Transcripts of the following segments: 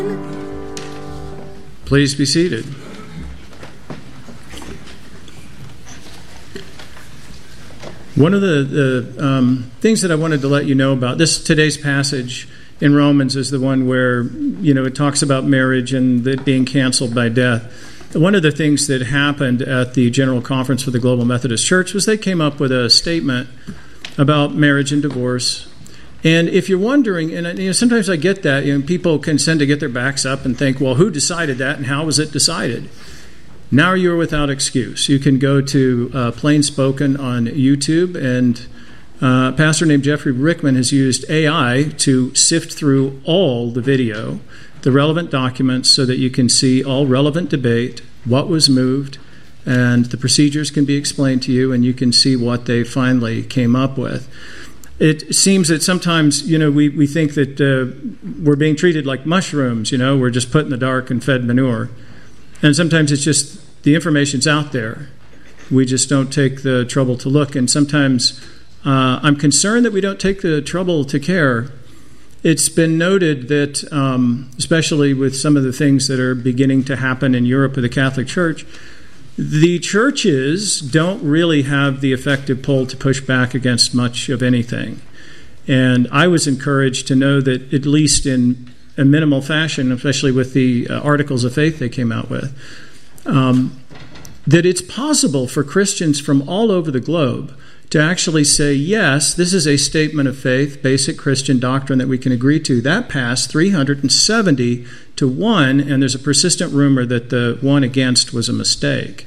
Please be seated. One of the things that I wanted to let you know about today's passage in Romans is the one where, it talks about marriage and it being canceled by death. One of the things that happened at the General Conference for the Global Methodist Church was they came up with a statement about marriage and divorce. And if you're wondering, and sometimes I get that, people can tend to get their backs up and think, well, who decided that and how was it decided? Now you're without excuse. You can go to Plain Spoken on YouTube, and a pastor named Jeffrey Rickman has used AI to sift through all the video, the relevant documents, so that you can see all relevant debate, what was moved, and the procedures can be explained to you, and you can see what they finally came up with. It seems that sometimes, we think that we're being treated like mushrooms, we're just put in the dark and fed manure. And sometimes it's just the information's out there. We just don't take the trouble to look. And sometimes I'm concerned that we don't take the trouble to care. It's been noted that, especially with some of the things that are beginning to happen in Europe with the Catholic Church, the churches don't really have the effective pull to push back against much of anything. And I was encouraged to know that, at least in a minimal fashion, especially with the articles of faith they came out with, that it's possible for Christians from all over the globe to actually say, yes, this is a statement of faith, basic Christian doctrine that we can agree to. That passed 370 to 1, and there's a persistent rumor that the one against was a mistake.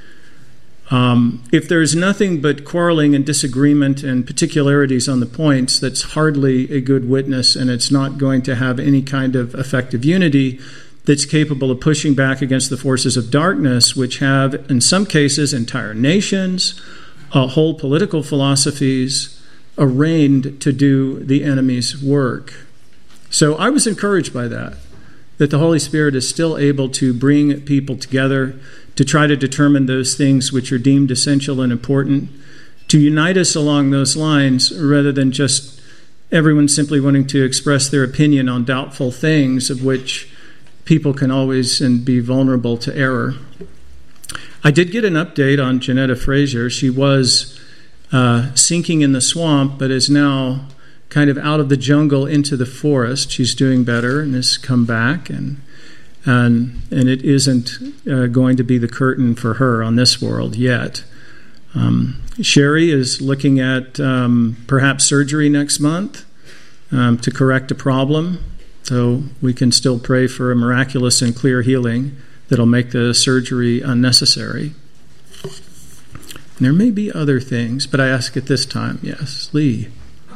If there's nothing but quarreling and disagreement and particularities on the points, that's hardly a good witness, and it's not going to have any kind of effective unity that's capable of pushing back against the forces of darkness, which have, in some cases, entire nations, whole political philosophies arraigned to do the enemy's work. So I was encouraged by that the Holy Spirit is still able to bring people together to try to determine those things which are deemed essential and important, to unite us along those lines rather than just everyone simply wanting to express their opinion on doubtful things of which people can always and be vulnerable to error. I did get an update on Janetta Frazier. She was sinking in the swamp, but is now kind of out of the jungle into the forest. She's doing better and has come back, and it isn't going to be the curtain for her on this world yet. Sherry is looking at perhaps surgery next month to correct a problem, so we can still pray for a miraculous and clear healing that'll make the surgery unnecessary. And there may be other things, but I ask at this time, yes, Lee.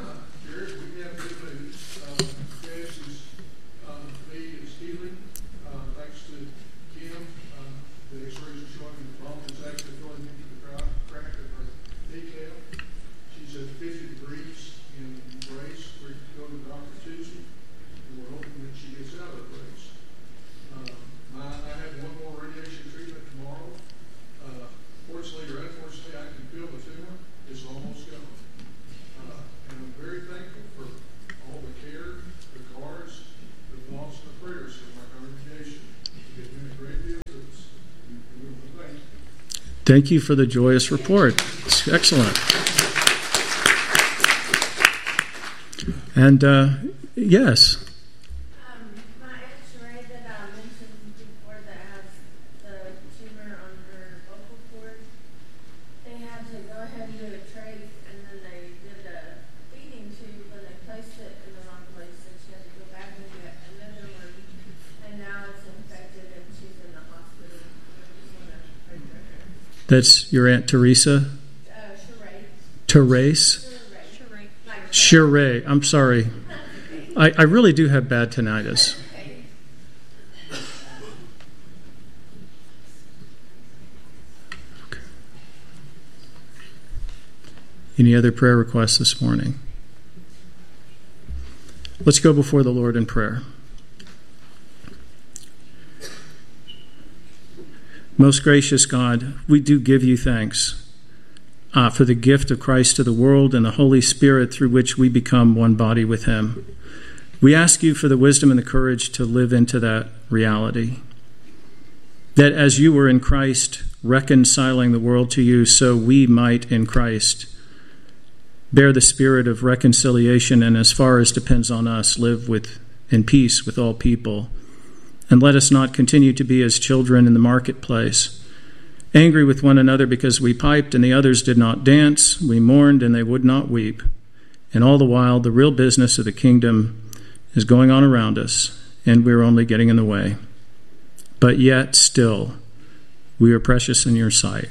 Thank you for the joyous report. It's excellent. And yes. My Aunt Sheree that I mentioned before that has the tumor on her vocal cord, they had to go ahead and do a trace, and then they did a feeding tube, and they placed it in the wrong place, and she had to go back and get another one, and now it's infected, and she's in the hospital. That's your Aunt Teresa? Therese? Sheree. I'm sorry. I really do have bad tinnitus. Okay. Any other prayer requests this morning? Let's go before the Lord in prayer. Most gracious God, we do give you thanks for the gift of Christ to the world and the Holy Spirit through which we become one body with him. We ask you for the wisdom and the courage to live into that reality. That as you were in Christ reconciling the world to you, so we might in Christ bear the spirit of reconciliation, and as far as depends on us, live in peace with all people. And let us not continue to be as children in the marketplace, angry with one another because we piped and the others did not dance, we mourned and they would not weep. And all the while, the real business of the kingdom is going on around us, and we're only getting in the way. But yet, still, we are precious in your sight.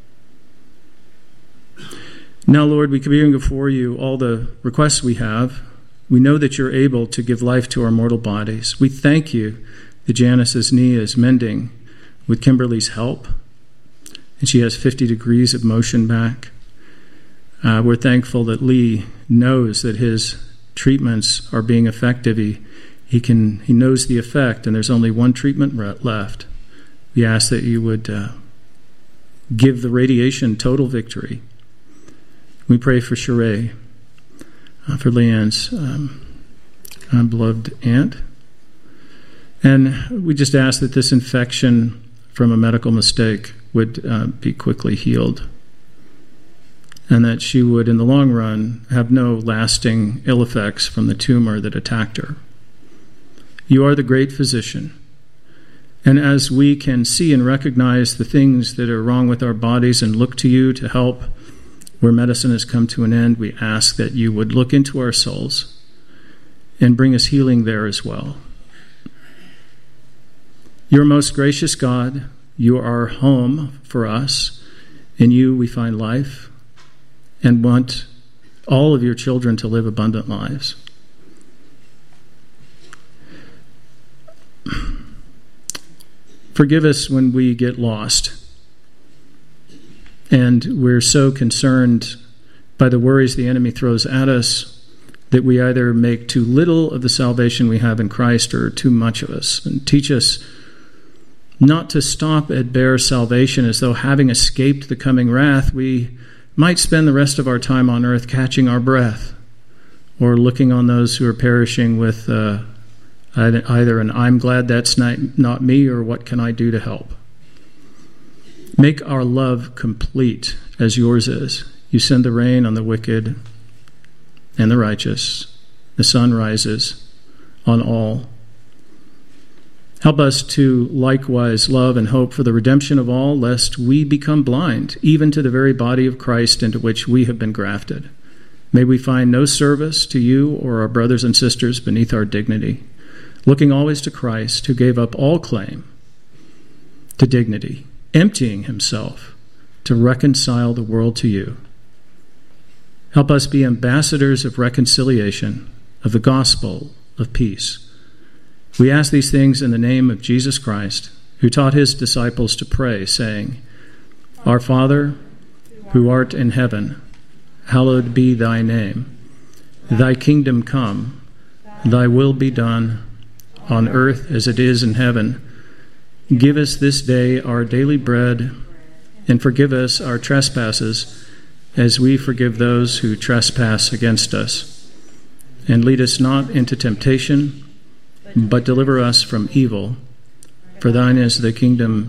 Now, Lord, we bring before you all the requests we have. We know that you're able to give life to our mortal bodies. We thank you that Janice's knee is mending with Kimberly's help, and she has 50 degrees of motion back. We're thankful that Lee knows that his treatments are being effective. He knows the effect, and there's only one treatment left. We ask that you would give the radiation total victory. We pray for Sheree, for Leanne's beloved aunt. And we just ask that this infection from a medical mistake would be quickly healed, and that she would, in the long run, have no lasting ill effects from the tumor that attacked her. You are the great physician. And as we can see and recognize the things that are wrong with our bodies and look to you to help where medicine has come to an end, we ask that you would look into our souls and bring us healing there as well. You're most gracious God. You are our home for us. In you we find life and want all of your children to live abundant lives. Forgive us when we get lost and we're so concerned by the worries the enemy throws at us that we either make too little of the salvation we have in Christ or too much of us. And teach us not to stop at bare salvation as though, having escaped the coming wrath, we might spend the rest of our time on earth catching our breath or looking on those who are perishing with either an "I'm glad that's not me" or "what can I do to help?" Make our love complete as yours is. You send the rain on the wicked and the righteous. The sun rises on all. Help us to likewise love and hope for the redemption of all, lest we become blind, even to the very body of Christ into which we have been grafted. May we find no service to you or our brothers and sisters beneath our dignity, looking always to Christ, who gave up all claim to dignity, emptying himself to reconcile the world to you. Help us be ambassadors of reconciliation, of the gospel of peace. We ask these things in the name of Jesus Christ, who taught his disciples to pray, saying, Our Father, who art in heaven, hallowed be thy name. Thy kingdom come, thy will be done, on earth as it is in heaven. Give us this day our daily bread, and forgive us our trespasses, as we forgive those who trespass against us. And lead us not into temptation, but deliver us from evil. For thine is the kingdom